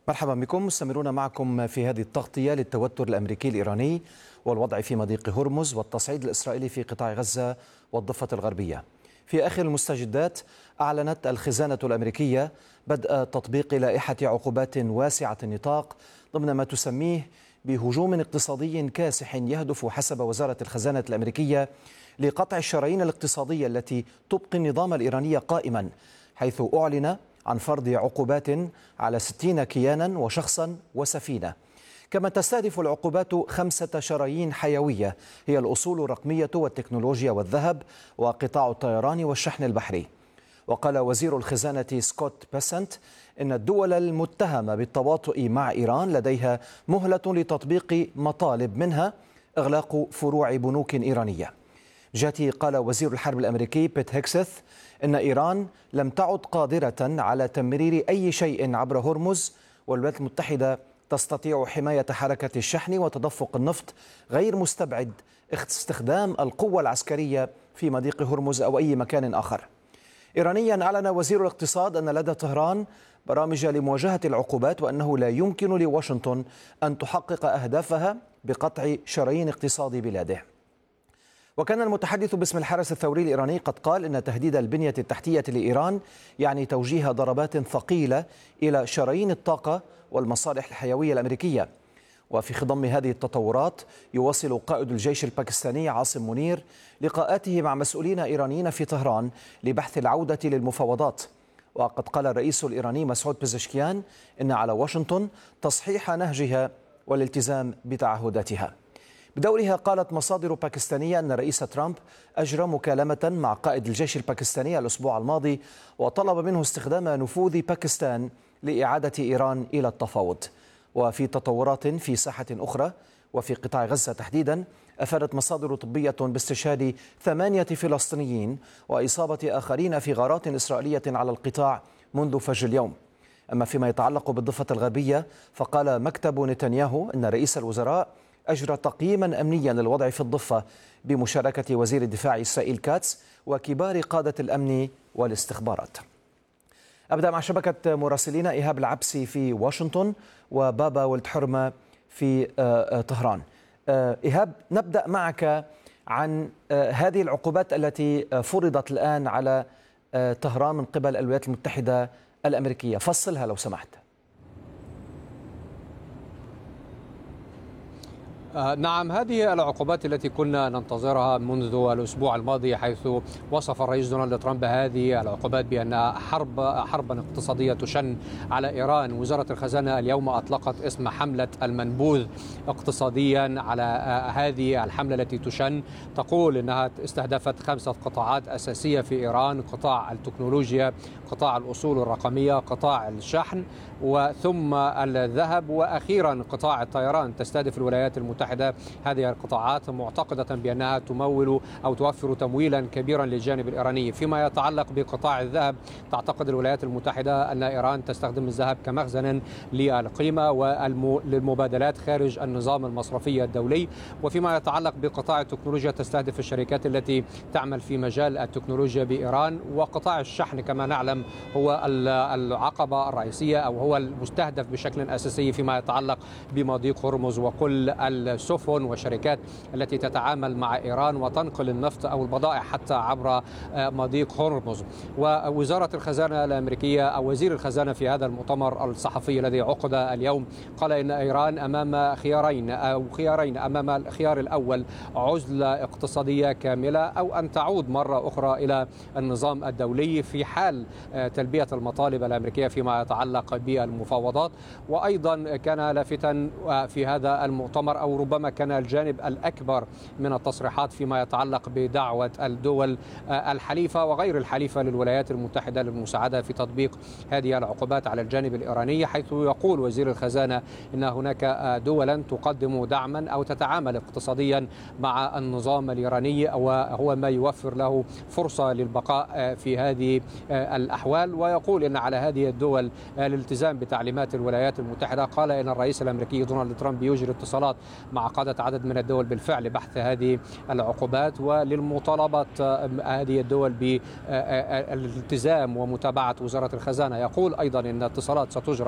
مرحبا بكم. مستمرون معكم في هذه التغطية للتوتر الأمريكي الإيراني والوضع في مضيق هرمز والتصعيد الإسرائيلي في قطاع غزة والضفة الغربية. في آخر المستجدات أعلنت الخزانة الأمريكية بدء تطبيق لائحة عقوبات واسعة النطاق ضمن ما تسميه بهجوم اقتصادي كاسح يهدف حسب وزارة الخزانة الأمريكية لقطع الشرايين الاقتصادية التي تبقي النظام الإيراني قائما، حيث أعلن عن فرض عقوبات على 60 كيانا وشخصا وسفينة. كما تستهدف العقوبات 5 شرايين حيوية هي الأصول الرقمية والتكنولوجيا والذهب وقطاع الطيران والشحن البحري. وقال وزير الخزانة سكوت بيسنت إن الدول المتهمة بالتواطؤ مع إيران لديها مهلة لتطبيق مطالب، منها إغلاق فروع بنوك إيرانية. جاتي قال وزير الحرب الأمريكي بيت هيكسث إن إيران لم تعد قادرة على تمرير أي شيء عبر هرمز، والولايات المتحدة تستطيع حماية حركة الشحن وتدفق النفط، غير مستبعد استخدام القوة العسكرية في مضيق هرمز أو أي مكان آخر. إيرانيا أعلن وزير الاقتصاد أن لدى طهران برامج لمواجهة العقوبات، وأنه لا يمكن لواشنطن أن تحقق أهدافها بقطع شرايين اقتصاد بلاده. وكان المتحدث باسم الحرس الثوري الإيراني قد قال إن تهديد البنية التحتية لإيران يعني توجيه ضربات ثقيلة إلى شرايين الطاقة والمصالح الحيوية الأمريكية. وفي خضم هذه التطورات يواصل قائد الجيش الباكستاني عاصم منير لقاءاته مع مسؤولين إيرانيين في طهران لبحث العودة للمفاوضات. وقد قال الرئيس الإيراني مسعود بزشكيان إن على واشنطن تصحيح نهجها والالتزام بتعهداتها. بدورها قالت مصادر باكستانية أن الرئيس ترامب أجرى مكالمة مع قائد الجيش الباكستاني الأسبوع الماضي وطلب منه استخدام نفوذ باكستان لإعادة إيران إلى التفاوض. وفي تطورات في ساحة أخرى وفي قطاع غزة تحديدا، أفادت مصادر طبية باستشهاد 8 فلسطينيين وإصابة آخرين في غارات إسرائيلية على القطاع منذ فجر اليوم. أما فيما يتعلق بالضفة الغربية، فقال مكتب نتنياهو أن رئيس الوزراء أجرى تقييما أمنيا للوضع في الضفة بمشاركة وزير الدفاع إسرائيل كاتس وكبار قادة الأمن والاستخبارات. أبدأ مع شبكة مراسلينا إيهاب العبسي في واشنطن وبابا ولد حرمة في طهران. إيهاب، نبدأ معك عن هذه العقوبات التي فرضت الآن على طهران من قبل الولايات المتحدة الأمريكية، فصلها لو سمحت. نعم، هذه العقوبات التي كنا ننتظرها منذ الأسبوع الماضي، حيث وصف الرئيس دونالد ترامب هذه العقوبات بأنها حربا اقتصادية تشن على إيران. وزارة الخزانة اليوم أطلقت اسم حملة المنبوذ اقتصاديا على هذه الحملة التي تشن. تقول أنها استهدفت 5 قطاعات أساسية في إيران: قطاع التكنولوجيا، قطاع الأصول الرقمية، قطاع الشحن، وثم الذهب، وأخيرا قطاع الطيران. تستهدف الولايات المتحدة هذه القطاعات معتقدة بأنها تمول أو توفر تمويلا كبيرا للجانب الإيراني. فيما يتعلق بقطاع الذهب، تعتقد الولايات المتحدة أن إيران تستخدم الذهب كمخزن للقيمة وللمبادلات خارج النظام المصرفي الدولي. وفيما يتعلق بقطاع التكنولوجيا، تستهدف الشركات التي تعمل في مجال التكنولوجيا بإيران. وقطاع الشحن كما نعلم هو العقبة الرئيسية أو هو المستهدف بشكل أساسي فيما يتعلق بمضيق هرمز وكل السفن والشركات التي تتعامل مع إيران وتنقل النفط أو البضائع حتى عبر مضيق هرمز. ووزارة الخزانة الأمريكية أو وزير الخزانة في هذا المؤتمر الصحفي الذي عقد اليوم قال إن إيران أمام خيارين. أمام الخيار الأول عزلة اقتصادية كاملة، أو أن تعود مرة أخرى إلى النظام الدولي في حال تلبية المطالب الأمريكية فيما يتعلق بالمفاوضات. وأيضا كان لافتا في هذا المؤتمر أو ربما كان الجانب الأكبر من التصريحات فيما يتعلق بدعوة الدول الحليفة وغير الحليفة للولايات المتحدة للمساعدة في تطبيق هذه العقوبات على الجانب الإيراني، حيث يقول وزير الخزانة إن هناك دولا تقدم دعما أو تتعامل اقتصاديا مع النظام الإيراني، وهو ما يوفر له فرصة للبقاء في هذه الأحوال. ويقول إن على هذه الدول الالتزام بتعليمات الولايات المتحدة. قال إن الرئيس الأمريكي دونالد ترامب يجري اتصالات مع قادة عدد من الدول بالفعل لبحث هذه العقوبات وللمطالبة هذه الدول بالالتزام ومتابعة وزارة الخزانة. يقول أيضا إن اتصالات ستجرى